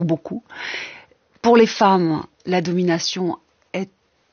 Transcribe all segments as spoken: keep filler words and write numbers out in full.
beaucoup. Pour les femmes, la domination est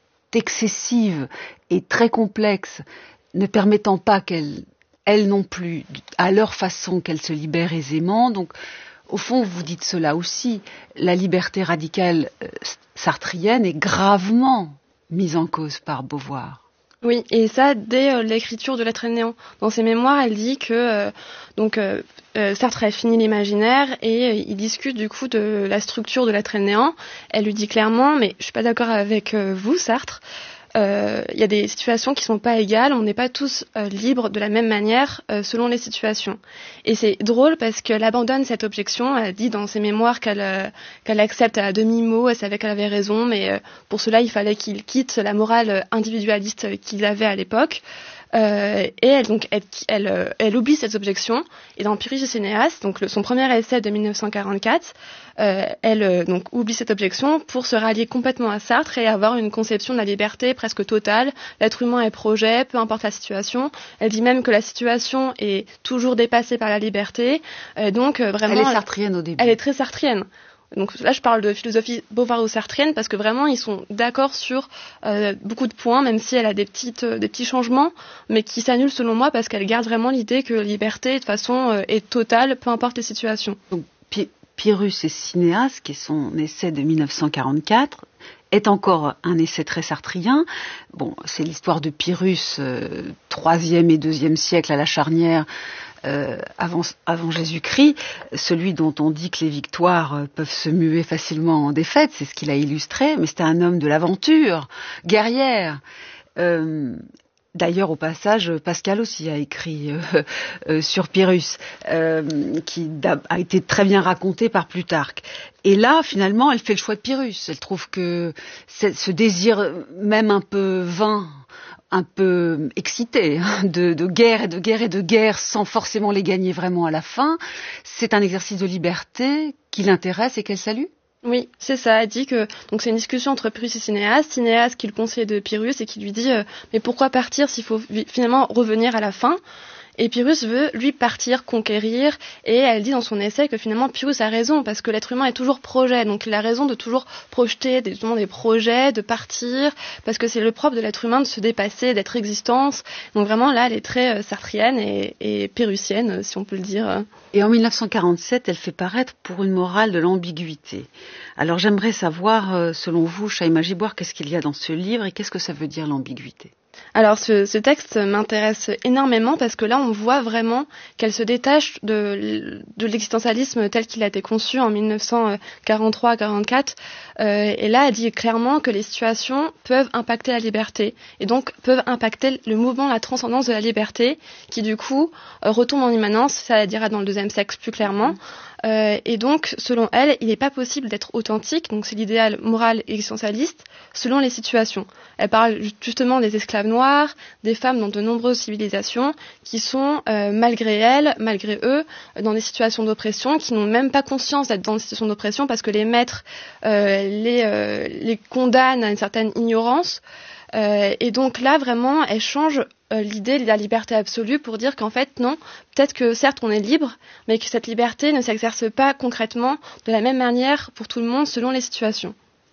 excessive et très complexe, ne permettant pas qu'elles, elles non plus, à leur façon, qu'elles se libèrent aisément. Donc, au fond, vous dites cela aussi, la liberté radicale euh, sartrienne est gravement mise en cause par Beauvoir. Oui, et ça dès euh, l'écriture de L'être et le néant. Dans ses mémoires, elle dit que euh, donc euh, euh, Sartre a fini l'imaginaire et euh, il discute du coup de la structure de L'être et le néant. Elle lui dit clairement, mais je suis pas d'accord avec euh, vous, Sartre. Il euh, y a des situations qui sont pas égales, on n'est pas tous euh, libres de la même manière euh, selon les situations. Et c'est drôle parce qu'elle abandonne cette objection, elle dit dans ses mémoires qu'elle, euh, qu'elle accepte à demi-mot, elle savait qu'elle avait raison, mais euh, pour cela il fallait qu'il quitte la morale individualiste qu'il avait à l'époque. Euh, et elle, donc, elle, elle, euh, elle oublie cette objection. Et dans Pyrrhus et Cinéas, donc le, son premier essai de dix-neuf cent quarante-quatre, euh, elle euh, donc oublie cette objection pour se rallier complètement à Sartre et avoir une conception de la liberté presque totale. L'être humain est projet, peu importe la situation. Elle dit même que la situation est toujours dépassée par la liberté. Euh, donc euh, vraiment, elle est sartrienne au début. Elle est très sartrienne. Donc là, je parle de philosophie beauvoir-sartrienne parce que vraiment, ils sont d'accord sur euh, beaucoup de points, même si elle a des, petites, euh, des petits changements, mais qui s'annulent selon moi parce qu'elle garde vraiment l'idée que la liberté, de toute façon, euh, est totale, peu importe les situations. Donc, Pi- Pyrrhus et Cinéas, qui est son essai de dix-neuf cent quarante-quatre, est encore un essai très sartrien. Bon, c'est l'histoire de Pyrrhus, euh, troisième et deuxième siècle à la charnière, Euh, avant, avant Jésus-Christ, celui dont on dit que les victoires euh, peuvent se muer facilement en défaite, c'est ce qu'il a illustré, mais c'était un homme de l'aventure, guerrière. Euh, D'ailleurs, au passage, Pascal aussi a écrit euh, euh, sur Pyrrhus, euh, qui a été très bien raconté par Plutarque. Et là, finalement, elle fait le choix de Pyrrhus. Elle trouve que ce désir, même un peu vain, un peu excité, de, de guerre et de guerre et de guerre, sans forcément les gagner vraiment à la fin, c'est un exercice de liberté qui l'intéresse et qu'elle salue. Oui, c'est ça. Elle dit que donc c'est une discussion entre Pyrrhus et Cinéas. Cinéas qui est le conseiller de Pyrrhus et qui lui dit euh, mais pourquoi partir s'il faut finalement revenir à la fin. Et Pyrrhus veut, lui, partir, conquérir, et elle dit dans son essai que finalement Pyrrhus a raison, parce que l'être humain est toujours projet, donc il a raison de toujours projeter des, des projets, de partir, parce que c'est le propre de l'être humain de se dépasser, d'être existence. Donc vraiment, là, elle est très euh, sartrienne et, et pyrrhusienne, si on peut le dire. Et en dix-neuf cent quarante-sept, elle fait paraître Pour une morale de l'ambiguïté. Alors j'aimerais savoir, euh, selon vous, Shaima Giboire, qu'est-ce qu'il y a dans ce livre et qu'est-ce que ça veut dire l'ambiguïté ? Alors ce, ce texte m'intéresse énormément parce que là on voit vraiment qu'elle se détache de, de l'existentialisme tel qu'il a été conçu en dix-neuf cent quarante-trois quarante-quatre euh, et là elle dit clairement que les situations peuvent impacter la liberté et donc peuvent impacter le mouvement, la transcendance de la liberté qui du coup euh, retombe en immanence, ça elle dira dans le deuxième sexe plus clairement. Euh, et donc, selon elle, il n'est pas possible d'être authentique, donc c'est l'idéal moral et existentialiste, selon les situations. Elle parle justement des esclaves noirs, des femmes dans de nombreuses civilisations, qui sont, euh, malgré elles, malgré eux, dans des situations d'oppression, qui n'ont même pas conscience d'être dans des situations d'oppression, parce que les maîtres euh, les, euh, les condamnent à une certaine ignorance. Euh, et donc là, vraiment, elle change euh, l'idée de la liberté absolue pour dire qu'en fait, non, peut-être que certes on est libre, mais que cette liberté ne s'exerce pas concrètement de la même manière pour tout le monde selon les situations.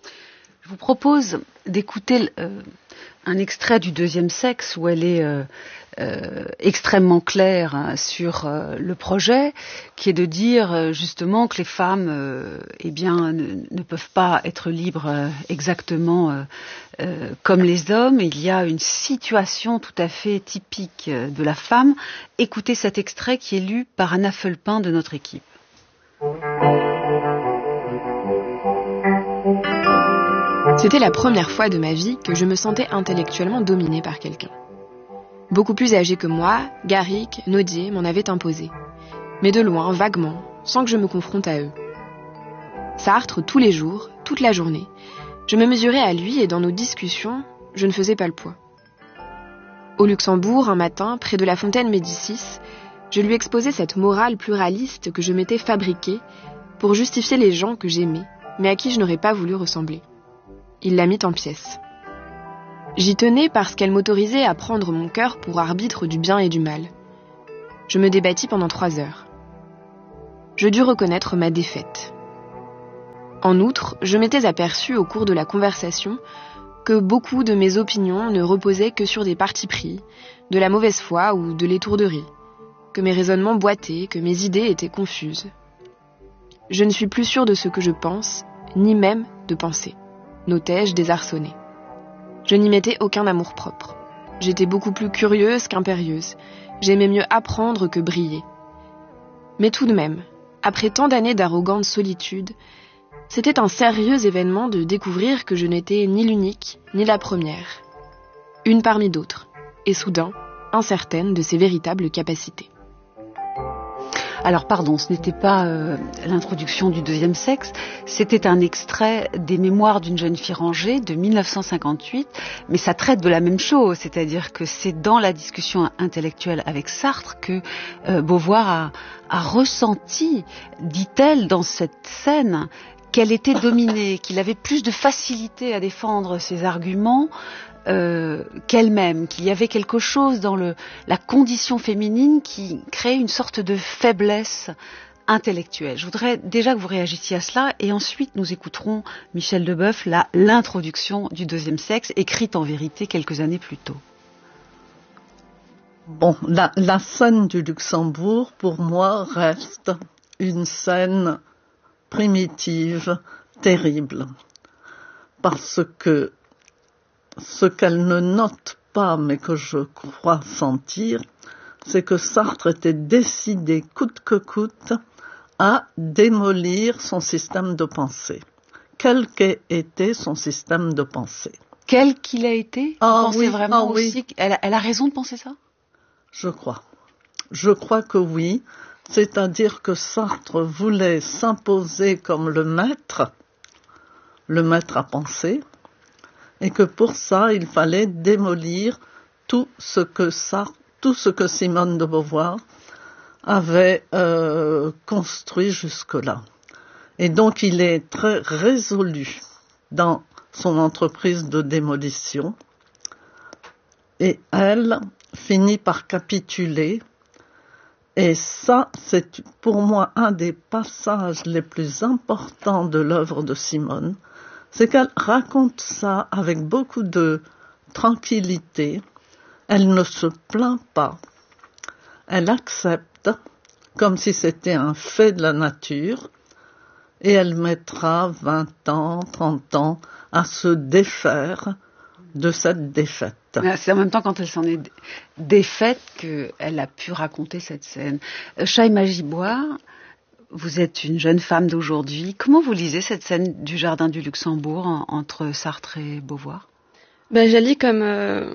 Je vous propose d'écouter euh, un extrait du deuxième sexe où elle est euh, euh, extrêmement claire hein, sur euh, le projet, qui est de dire euh, justement que les femmes euh, eh bien, ne, ne peuvent pas être libres euh, exactement euh, euh, comme les hommes. Il y a une situation tout à fait typique euh, de la femme. Écoutez cet extrait qui est lu par Anna Fulpin de notre équipe. C'était la première fois de ma vie que je me sentais intellectuellement dominée par quelqu'un. Beaucoup plus âgé que moi, Garrick, Naudier m'en avaient imposé. Mais de loin, vaguement, sans que je me confronte à eux. Sartre, tous les jours, toute la journée. Je me mesurais à lui et dans nos discussions, je ne faisais pas le poids. Au Luxembourg, un matin, près de la fontaine Médicis, je lui exposais cette morale pluraliste que je m'étais fabriquée pour justifier les gens que j'aimais, mais à qui je n'aurais pas voulu ressembler. Il l'a mit en pièces. J'y tenais parce qu'elle m'autorisait à prendre mon cœur pour arbitre du bien et du mal. Je me débattis pendant trois heures. Je dus reconnaître ma défaite. En outre, je m'étais aperçue au cours de la conversation que beaucoup de mes opinions ne reposaient que sur des partis pris, de la mauvaise foi ou de l'étourderie, que mes raisonnements boitaient, que mes idées étaient confuses. Je ne suis plus sûre de ce que je pense, ni même de penser, notai-je désarçonnée. Je n'y mettais aucun amour-propre. J'étais beaucoup plus curieuse qu'impérieuse. J'aimais mieux apprendre que briller. Mais tout de même, après tant d'années d'arrogante solitude, c'était un sérieux événement de découvrir que je n'étais ni l'unique, ni la première. Une parmi d'autres, et soudain, incertaine de ses véritables capacités. Alors pardon, ce n'était pas euh, l'introduction du deuxième sexe, c'était un extrait des Mémoires d'une jeune fille rangée de mille neuf cent cinquante-huit, mais ça traite de la même chose, c'est-à-dire que c'est dans la discussion intellectuelle avec Sartre que euh, Beauvoir a, a ressenti, dit-elle dans cette scène, qu'elle était dominée, qu'il avait plus de facilité à défendre ses arguments Euh, qu'elle-même, qu'il y avait quelque chose dans le, la condition féminine qui créait une sorte de faiblesse intellectuelle. Je voudrais déjà que vous réagissiez à cela et ensuite nous écouterons Michel Deboeuf, la, l'introduction du deuxième sexe, écrite en vérité quelques années plus tôt. Bon, la, la scène du Luxembourg, pour moi, reste une scène primitive, terrible, parce que ce qu'elle ne note pas, mais que je crois sentir, c'est que Sartre était décidé, coûte que coûte, à démolir son système de pensée. Quel qu'ait été son système de pensée. Quel qu'il a été, ah, vous pensez oui, vraiment ah, aussi oui. qu'elle a, elle a raison de penser ça? Je crois. Je crois que oui. C'est-à-dire que Sartre voulait s'imposer comme le maître, le maître à penser, et que pour ça, il fallait démolir tout ce que Sartre, tout ce que Simone de Beauvoir avait euh, construit jusque-là. Et donc, il est très résolu dans son entreprise de démolition. Et elle finit par capituler. Et ça, c'est pour moi un des passages les plus importants de l'œuvre de Simone. C'est qu'elle raconte ça avec beaucoup de tranquillité. Elle ne se plaint pas. Elle accepte comme si c'était un fait de la nature. Et elle mettra vingt ans, trente ans à se défaire de cette défaite. C'est en même temps quand elle s'en est défaite qu'elle a pu raconter cette scène. Shaima Gibois, vous êtes une jeune femme d'aujourd'hui. Comment vous lisez cette scène du Jardin du Luxembourg en, entre Sartre et Beauvoir? Ben, je la lis comme, euh,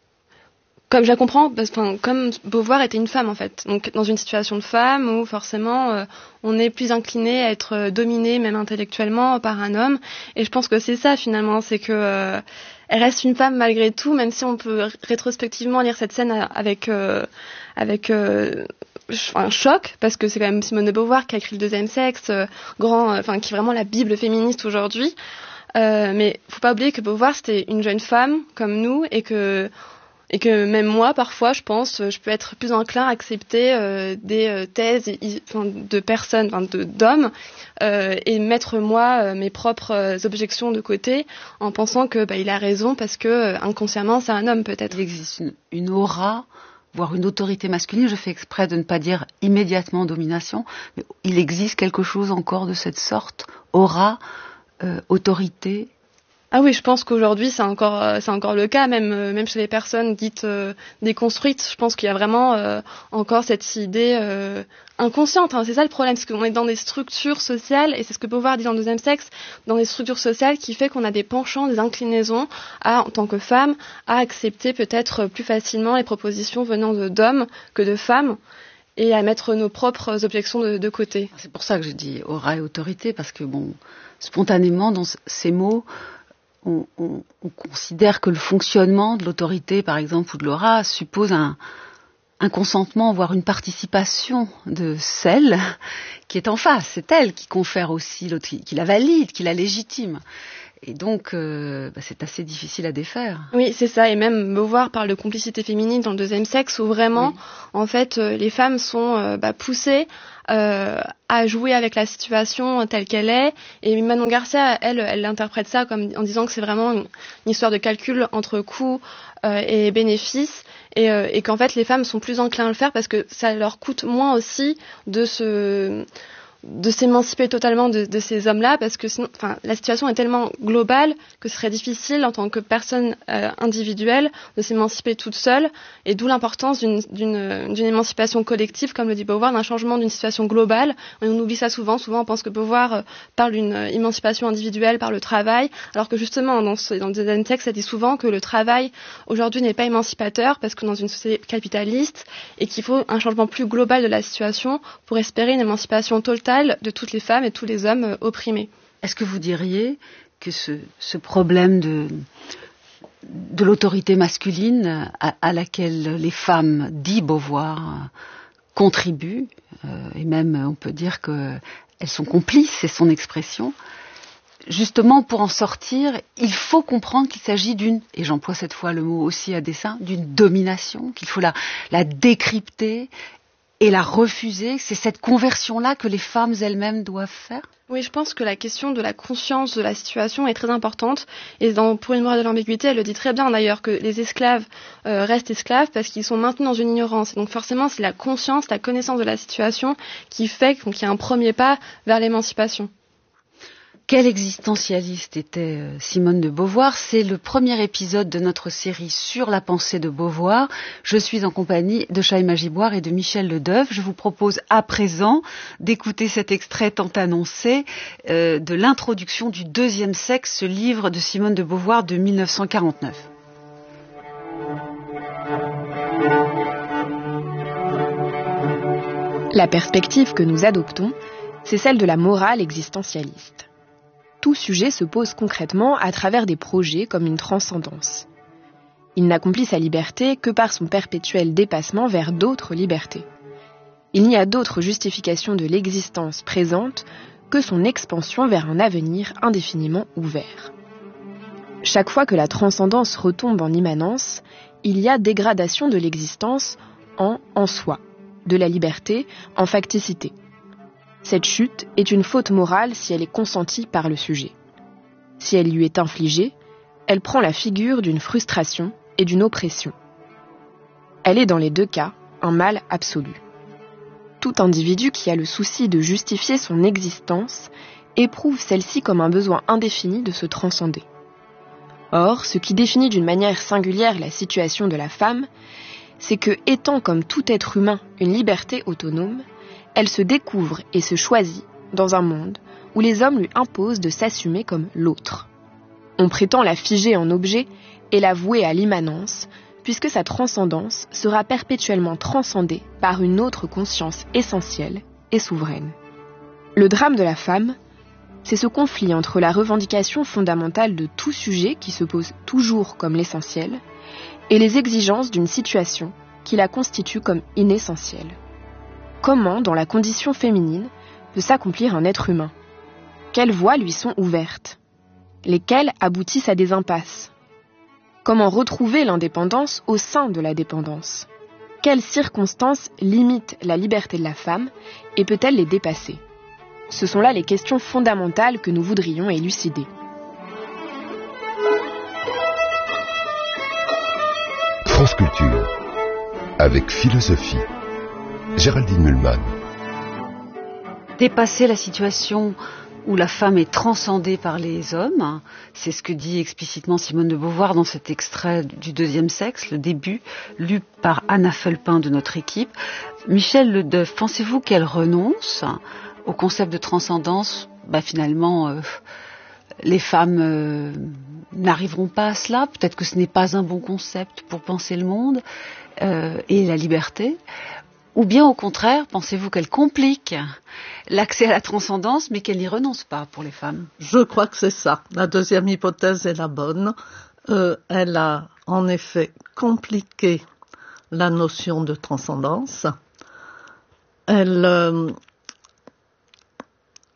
comme je la comprends, parce, enfin, comme Beauvoir était une femme en fait. Donc dans une situation de femme où forcément euh, on est plus incliné à être dominé, même intellectuellement, par un homme. Et je pense que c'est ça finalement, c'est que euh, elle reste une femme malgré tout, même si on peut rétrospectivement lire cette scène avec euh, avec euh, un choc, parce que c'est quand même Simone de Beauvoir qui a écrit le deuxième sexe, euh, grand, enfin euh, qui est vraiment la Bible féministe aujourd'hui. Euh, mais faut pas oublier que Beauvoir c'était une jeune femme comme nous et que et que même moi parfois je pense je peux être plus enclin à accepter euh, des euh, thèses y, enfin, de personnes, enfin, de, d'hommes euh, et mettre moi euh, mes propres euh, objections de côté en pensant que bah, il a raison parce que euh, inconsciemment c'est un homme peut-être. Il existe une, une aura, voire une autorité masculine, je fais exprès de ne pas dire immédiatement domination, mais il existe quelque chose encore de cette sorte, aura, euh, autorité. Ah oui, je pense qu'aujourd'hui c'est encore euh, c'est encore le cas, même euh, même chez les personnes dites euh, déconstruites. Je pense qu'il y a vraiment euh, encore cette idée euh, inconsciente. Hein. C'est ça le problème, c'est qu'on est dans des structures sociales, et c'est ce que Beauvoir dit dans le deuxième sexe, dans des structures sociales qui fait qu'on a des penchants, des inclinaisons à, en tant que femme, à accepter peut-être plus facilement les propositions venant de, d'hommes que de femmes, et à mettre nos propres objections de, de côté. C'est pour ça que je dis aura et autorité, parce que bon, spontanément dans ces mots, On, on, on considère que le fonctionnement de l'autorité, par exemple, ou de l'aura, suppose un, un consentement, voire une participation de celle qui est en face. C'est elle qui confère aussi, qui la valide, qui la légitime. Et donc, euh, bah, c'est assez difficile à défaire. Oui, c'est ça. Et même Beauvoir parle de complicité féminine dans le deuxième sexe, où vraiment, oui. en fait, euh, les femmes sont euh, bah, poussées euh, à jouer avec la situation telle qu'elle est. Et Manon Garcia, elle, elle interprète ça comme en disant que c'est vraiment une, une histoire de calcul entre coûts euh, et bénéfices. Et, euh, et qu'en fait, les femmes sont plus enclins à le faire parce que ça leur coûte moins aussi de se... de s'émanciper totalement de, de ces hommes-là, parce que sinon, enfin, la situation est tellement globale que ce serait difficile en tant que personne euh, individuelle de s'émanciper toute seule, et d'où l'importance d'une, d'une, d'une émancipation collective, comme le dit Beauvoir, d'un changement d'une situation globale. Et on oublie ça souvent. Souvent, on pense que Beauvoir euh, parle d'une euh, émancipation individuelle par le travail, alors que justement, dans, ce, dans le deuxième texte, elle dit souvent que le travail aujourd'hui n'est pas émancipateur, parce que dans une société capitaliste, et qu'il faut un changement plus global de la situation pour espérer une émancipation totale de toutes les femmes et tous les hommes euh, opprimés. Est-ce que vous diriez que ce, ce problème de, de l'autorité masculine à, à laquelle les femmes, dit Beauvoir, contribuent, euh, et même on peut dire qu'elles sont complices, c'est son expression, justement pour en sortir, il faut comprendre qu'il s'agit d'une, et j'emploie cette fois le mot aussi à dessein, d'une domination, qu'il faut la, la décrypter et la refuser. C'est cette conversion-là que les femmes elles-mêmes doivent faire? Oui, je pense que la question de la conscience de la situation est très importante. Et dans Pour une morale de l'ambiguïté, elle le dit très bien d'ailleurs, que les esclaves euh, restent esclaves parce qu'ils sont maintenus dans une ignorance. Et donc forcément, c'est la conscience, la connaissance de la situation qui fait qu'il y a un premier pas vers l'émancipation. Quelle existentialiste était Simone de Beauvoir? C'est le premier épisode de notre série sur la pensée de Beauvoir. Je suis en compagnie de Shaima Giboire et de Michel Ledeuve. Je vous propose à présent d'écouter cet extrait tant annoncé euh, de l'introduction du deuxième sexe, ce livre de Simone de Beauvoir de mille neuf cent quarante-neuf. La perspective que nous adoptons, c'est celle de la morale existentialiste. Tout sujet se pose concrètement à travers des projets comme une transcendance. Il n'accomplit sa liberté que par son perpétuel dépassement vers d'autres libertés. Il n'y a d'autre justification de l'existence présente que son expansion vers un avenir indéfiniment ouvert. Chaque fois que la transcendance retombe en immanence, il y a dégradation de l'existence en en soi, de la liberté en facticité. Cette chute est une faute morale si elle est consentie par le sujet. Si elle lui est infligée, elle prend la figure d'une frustration et d'une oppression. Elle est dans les deux cas un mal absolu. Tout individu qui a le souci de justifier son existence éprouve celle-ci comme un besoin indéfini de se transcender. Or, ce qui définit d'une manière singulière la situation de la femme, c'est que, étant comme tout être humain une liberté autonome, elle se découvre et se choisit dans un monde où les hommes lui imposent de s'assumer comme l'autre. On prétend la figer en objet et la vouer à l'immanence, puisque sa transcendance sera perpétuellement transcendée par une autre conscience essentielle et souveraine. Le drame de la femme, c'est ce conflit entre la revendication fondamentale de tout sujet qui se pose toujours comme l'essentiel et les exigences d'une situation qui la constitue comme inessentielle. Comment, dans la condition féminine, peut s'accomplir un être humain? Quelles voies lui sont ouvertes? Lesquelles aboutissent à des impasses? Comment retrouver l'indépendance au sein de la dépendance? Quelles circonstances limitent la liberté de la femme et peut-elle les dépasser? Ce sont là les questions fondamentales que nous voudrions élucider. France Culture, avec philosophie. Géraldine Mühlmann. Dépasser la situation où la femme est transcendée par les hommes, c'est ce que dit explicitement Simone de Beauvoir dans cet extrait du deuxième sexe, le début, lu par Anna Fulpin de notre équipe. Michel Ledeuve, pensez-vous qu'elle renonce au concept de transcendance? Bah, finalement, euh, les femmes euh, n'arriveront pas à cela. Peut-être que ce n'est pas un bon concept pour penser le monde euh, et la liberté. Ou bien au contraire, pensez-vous qu'elle complique l'accès à la transcendance, mais qu'elle n'y renonce pas pour les femmes? Je crois que c'est ça. La deuxième hypothèse est la bonne. Euh, elle a en effet compliqué la notion de transcendance. Elle, euh,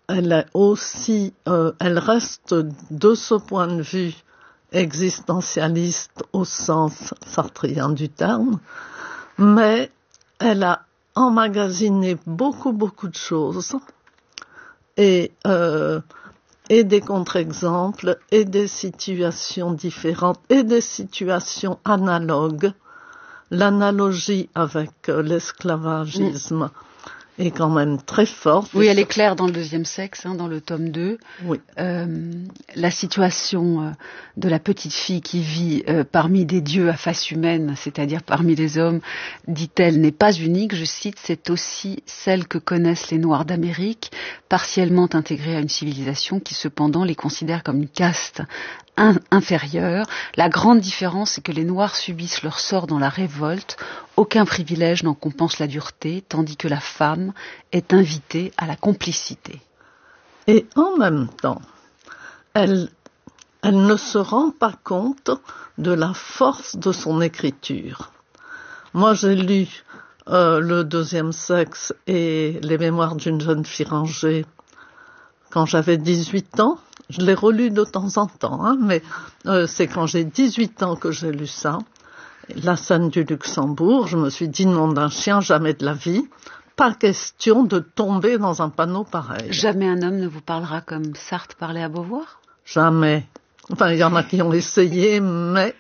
elle est aussi, euh, elle reste de ce point de vue existentialiste au sens sartrien du terme, mais elle a emmagasiné beaucoup, beaucoup de choses et, euh, et des contre-exemples et des situations différentes et des situations analogues. L'analogie avec euh, l'esclavagisme mmh. est quand même très forte. Oui, elle est claire dans le deuxième sexe, hein, dans le tome deux. Oui. Euh, la situation euh, de la petite fille qui vit euh, parmi des dieux à face humaine, c'est-à-dire parmi les hommes, dit-elle, n'est pas unique. Je cite, c'est aussi celle que connaissent les Noirs d'Amérique, partiellement intégrés à une civilisation qui cependant les considère comme une caste inférieure. La grande différence, c'est que les Noirs subissent leur sort dans la révolte. Aucun privilège n'en compense la dureté, tandis que la femme est invitée à la complicité. Et en même temps, elle, elle ne se rend pas compte de la force de son écriture. Moi, j'ai lu euh, Le deuxième sexe et Les mémoires d'une jeune fille rangée quand j'avais dix-huit ans. Je l'ai relu de temps en temps, hein, mais euh, c'est quand j'ai dix-huit ans que j'ai lu ça. La scène du Luxembourg, je me suis dit, nom d'un chien, jamais de la vie. Pas question de tomber dans un panneau pareil. Jamais un homme ne vous parlera comme Sartre parlait à Beauvoir ? Jamais. Enfin, il y en a qui ont essayé, mais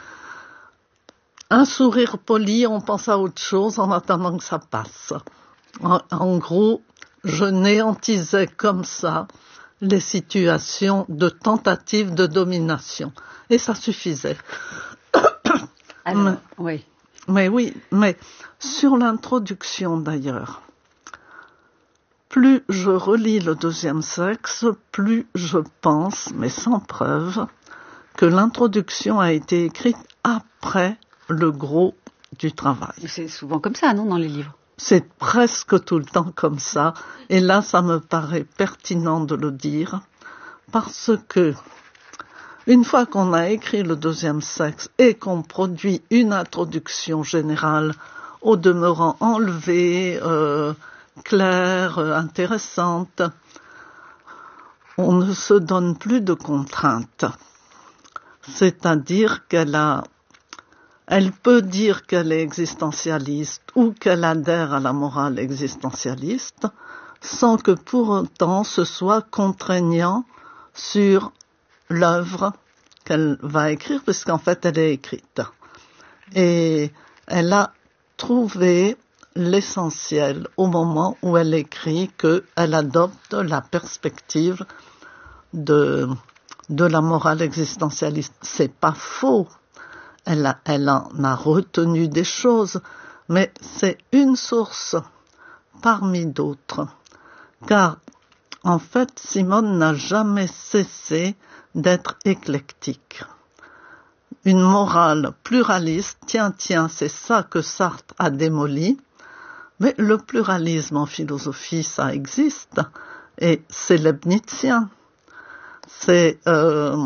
un sourire poli, on pense à autre chose en attendant que ça passe. En, en gros, je néantisais comme ça les situations de tentative de domination. Et ça suffisait. Alors, mais, oui. Mais oui, mais sur l'introduction d'ailleurs, plus je relis Le deuxième sexe, plus je pense, mais sans preuve, que l'introduction a été écrite après le gros du travail. C'est souvent comme ça, non, dans les livres ? C'est presque tout le temps comme ça, et là, ça me paraît pertinent de le dire, parce que une fois qu'on a écrit Le deuxième sexe et qu'on produit une introduction générale, au demeurant enlevée, euh, claire, euh, intéressante, on ne se donne plus de contraintes. C'est-à-dire qu'elle a Elle peut dire qu'elle est existentialiste ou qu'elle adhère à la morale existentialiste sans que pour autant ce soit contraignant sur l'œuvre qu'elle va écrire, puisqu'en fait elle est écrite. Et elle a trouvé l'essentiel au moment où elle écrit qu'elle adopte la perspective de, de la morale existentialiste. C'est pas faux. Elle, a, elle en a retenu des choses, mais c'est une source parmi d'autres. Car, en fait, Simone n'a jamais cessé d'être éclectique. Une morale pluraliste, tiens, tiens, c'est ça que Sartre a démoli, mais le pluralisme en philosophie, ça existe, et c'est leibnizien. C'est... Euh,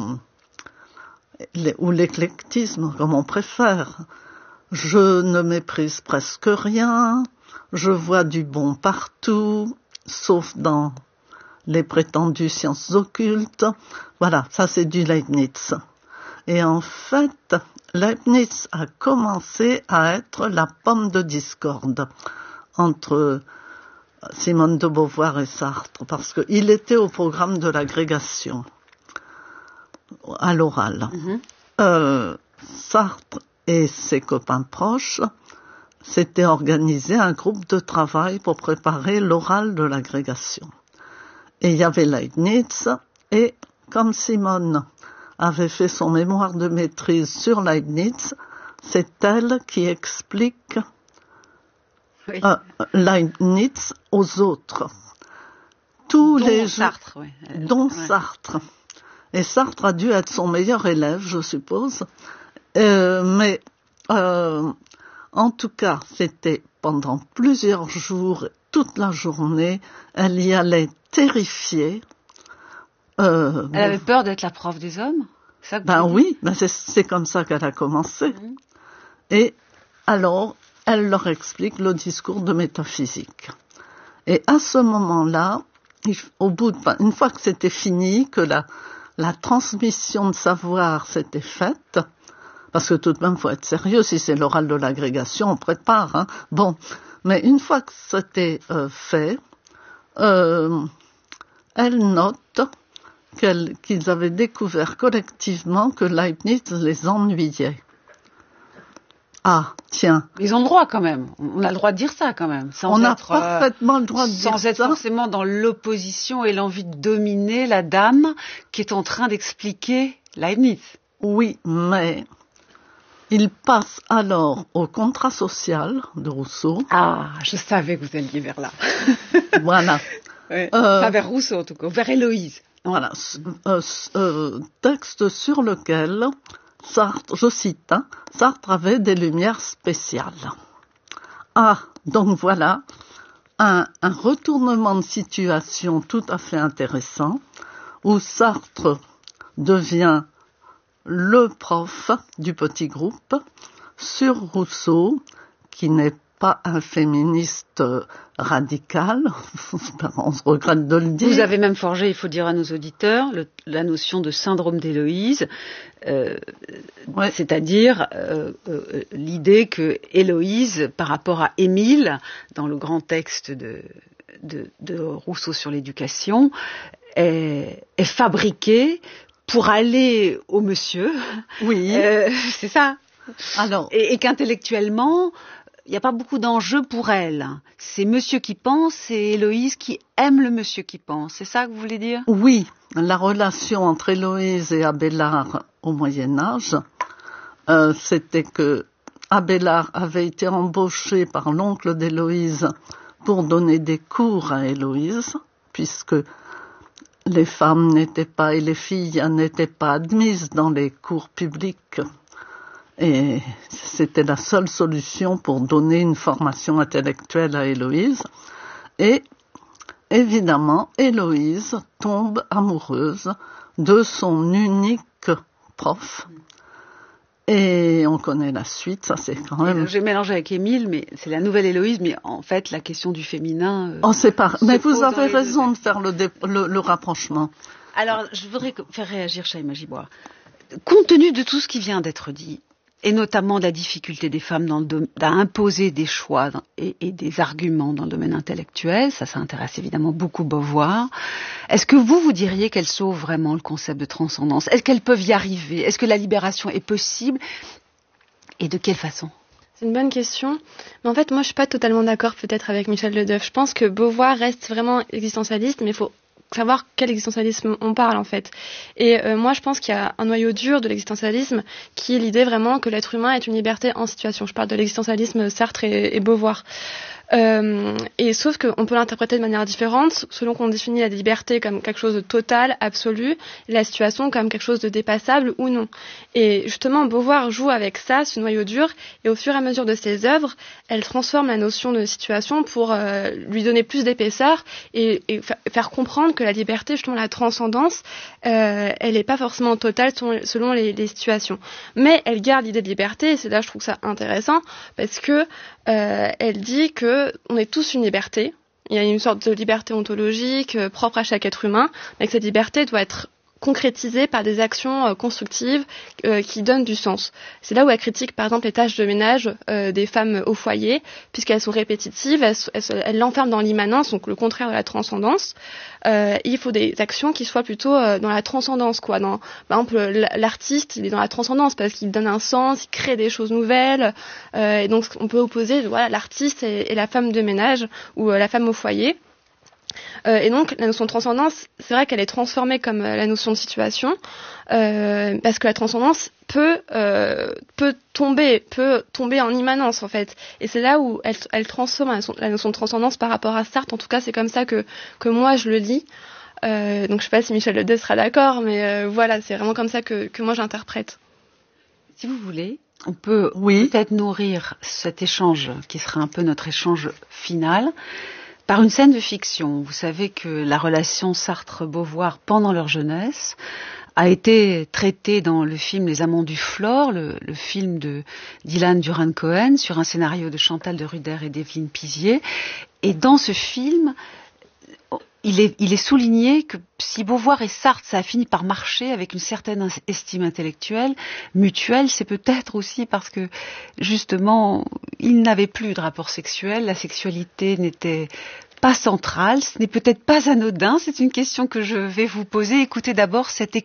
ou l'éclectisme, comme on préfère. Je ne méprise presque rien, je vois du bon partout, sauf dans les prétendues sciences occultes. Voilà, ça c'est du Leibniz. Et en fait, Leibniz a commencé à être la pomme de discorde entre Simone de Beauvoir et Sartre, parce qu'il était au programme de l'agrégation à l'oral. Mm-hmm. Euh, Sartre et ses copains proches s'étaient organisés un groupe de travail pour préparer l'oral de l'agrégation. Et il y avait Leibniz, et comme Simone avait fait son mémoire de maîtrise sur Leibniz, c'est elle qui explique oui. euh, Leibniz aux autres. Tous dont les Sartre, oui. dont ouais. Sartre. Et Sartre a dû être son meilleur élève, je suppose. Euh, mais euh, en tout cas, c'était pendant plusieurs jours, toute la journée, elle y allait terrifiée. Euh, elle avait peur d'être la prof des hommes, c'est ça que Ben oui, ben c'est, c'est comme ça qu'elle a commencé. Mmh. Et alors, elle leur explique le discours de métaphysique. Et à ce moment-là, au bout de, une fois que c'était fini, que la, la transmission de savoir s'était faite, parce que tout de même, faut être sérieux, si c'est l'oral de l'agrégation, on prépare, hein. Bon, mais une fois que c'était euh, fait, euh, elle note qu'elle, qu'ils avaient découvert collectivement que Leibniz les ennuyait. Ah, tiens. Ils ont le droit quand même. On a le droit de dire ça quand même. Sans on a être, parfaitement euh, le droit de dire ça. Sans être forcément dans l'opposition et l'envie de dominer la dame qui est en train d'expliquer Leibniz. Oui, mais il passe alors au contrat social de Rousseau. Ah, je savais que vous alliez vers là. Voilà. Ouais. Euh, Enfin, vers Rousseau en tout cas, vers Héloïse. Voilà. Euh, euh, texte sur lequel Sartre, je cite, hein, Sartre avait des lumières spéciales. Ah, donc voilà, un, un retournement de situation tout à fait intéressant, où Sartre devient le prof du petit groupe sur Rousseau, qui n'est pas un féministe radical, on se regrette de le dire. Vous avez même forgé, il faut dire à nos auditeurs, le, la notion de syndrome d'Héloïse, euh, ouais. c'est-à-dire euh, euh, l'idée que Héloïse, par rapport à Émile, dans le grand texte de, de, de Rousseau sur l'éducation, est, est fabriquée pour aller au monsieur. Oui. Euh, c'est ça. Alors. Et, et qu'intellectuellement, il n'y a pas beaucoup d'enjeux pour elle. C'est monsieur qui pense et Héloïse qui aime le monsieur qui pense. C'est ça que vous voulez dire ? Oui, la relation entre Héloïse et Abélard au Moyen-Âge, euh, c'était que Abélard avait été embauché par l'oncle d'Héloïse pour donner des cours à Héloïse, puisque les femmes n'étaient pas et les filles n'étaient pas admises dans les cours publics. Et c'était la seule solution pour donner une formation intellectuelle à Héloïse. Et évidemment, Héloïse tombe amoureuse de son unique prof. Et on connaît la suite, ça c'est quand même... J'ai mélangé avec Émile, mais c'est la nouvelle Héloïse, mais en fait la question du féminin... Euh, oh, c'est pas... Mais vous avez raison de faire le, dé... le, le rapprochement. Alors, je voudrais faire réagir Shaima Jibois. Compte tenu de tout ce qui vient d'être dit, et notamment de la difficulté des femmes dans le dom- à imposer des choix et, et des arguments dans le domaine intellectuel, ça, ça intéresse évidemment beaucoup Beauvoir. Est-ce que vous, vous diriez qu'elles sauvent vraiment le concept de transcendance ? Est-ce qu'elles peuvent y arriver ? Est-ce que la libération est possible ? Et de quelle façon ? C'est une bonne question. Mais en fait, moi, je suis pas totalement d'accord peut-être avec Michel Ledeuf. Je pense que Beauvoir reste vraiment existentialiste, mais il faut savoir quel existentialisme on parle en fait. Et euh, moi je pense qu'il y a un noyau dur de l'existentialisme qui est l'idée vraiment que l'être humain est une liberté en situation. Je parle de l'existentialisme Sartre et, et Beauvoir. Euh, et sauf qu'on peut l'interpréter de manière différente selon qu'on définit la liberté comme quelque chose de total, absolu, et la situation comme quelque chose de dépassable ou non. Et justement, Beauvoir joue avec ça, ce noyau dur, et au fur et à mesure de ses œuvres, elle transforme la notion de situation pour euh, lui donner plus d'épaisseur et, et fa- faire comprendre que la liberté, justement la transcendance, euh, elle n'est pas forcément totale selon, selon les, les situations. Mais elle garde l'idée de liberté, et c'est là je trouve ça intéressant, parce que euh, elle dit que on est tous une liberté. Il y a une sorte de liberté ontologique euh, propre à chaque être humain, mais que cette liberté doit être concrétisée par des actions euh, constructives euh, qui donnent du sens. C'est là où elle critique par exemple les tâches de ménage euh, des femmes au foyer, puisqu'elles sont répétitives, elles, elles, elles l'enferment dans l'immanence, donc le contraire de la transcendance. Euh, il faut des actions qui soient plutôt euh, dans la transcendance, quoi. Dans, par exemple, l'artiste, il est dans la transcendance parce qu'il donne un sens, il crée des choses nouvelles, euh, et donc on peut opposer, voilà, l'artiste et, et la femme de ménage ou euh, la femme au foyer. Euh, et donc la notion de transcendance, c'est vrai qu'elle est transformée comme euh, la notion de situation, euh, parce que la transcendance peut euh, peut tomber peut tomber en immanence en fait. Et c'est là où elle, elle transforme la notion, la notion de transcendance par rapport à Sartre. En tout cas, c'est comme ça que que moi je le lis. Euh, donc je sais pas si Michel Ledeuf sera d'accord, mais euh, voilà, c'est vraiment comme ça que que moi j'interprète. Si vous voulez, on peut oui. peut-être nourrir cet échange qui sera un peu notre échange final par une scène de fiction. Vous savez que la relation Sartre-Beauvoir pendant leur jeunesse a été traitée dans le film Les Amants du Flore, le, le film de Dylan Duran-Cohen, sur un scénario de Chantal de Ruder et d'Evelyne Pizier. Et dans ce film, il est, il est souligné que si Beauvoir et Sartre, ça a fini par marcher avec une certaine estime intellectuelle, mutuelle, c'est peut-être aussi parce que, justement, ils n'avaient plus de rapport sexuel, la sexualité n'était pas centrale, ce n'est peut-être pas anodin, c'est une question que je vais vous poser. Écoutez d'abord cet extrait